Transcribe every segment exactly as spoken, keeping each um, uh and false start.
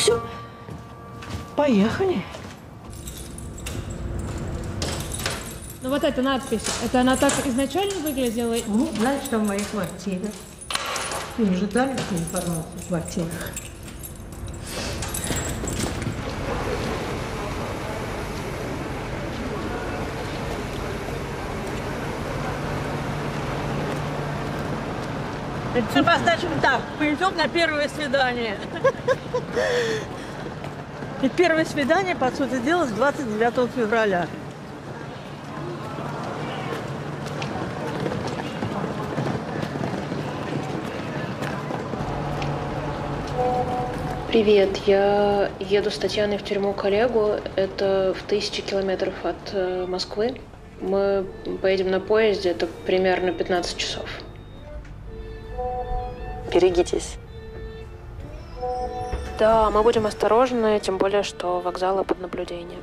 все. Поехали. Ну вот эта надпись, это она так изначально выглядела? Ну, знаешь, что в моей квартире. Им же дали эту информацию в квартирах. Мы поставим так, мы идем на первое свидание. И первое свидание, по сути дела, с двадцать девятого февраля. Привет, я еду с Татьяной в тюрьму коллегу. Это в тысячи километров от э, Москвы. Мы поедем на поезде, это примерно пятнадцать часов. Берегитесь. Да, мы будем осторожны, тем более, что вокзалы под наблюдением.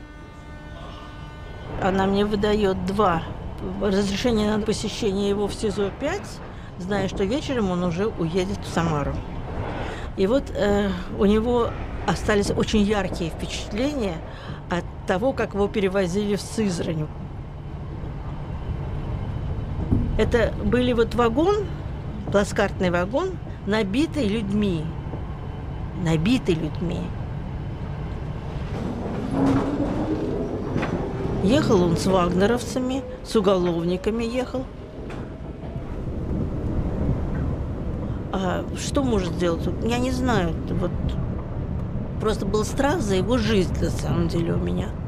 Она мне выдает два разрешения на посещение его в СИЗО пять, зная, что вечером он уже уедет в Самару. И вот э, у него остались очень яркие впечатления от того, как его перевозили в Сызрань. Это были вот вагон, плацкартный вагон, набитый людьми. Набитый людьми. Ехал он с вагнеровцами, с уголовниками ехал. А что может сделать? Я не знаю. Вот просто был страх за его жизнь, на самом деле, у меня.